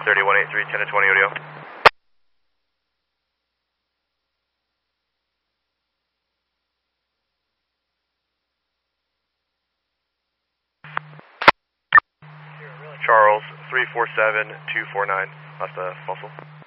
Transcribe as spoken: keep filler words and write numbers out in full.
thirty-one eighty-three, ten to twenty O D O. Charles, three four seven two four nine, that's the fossil.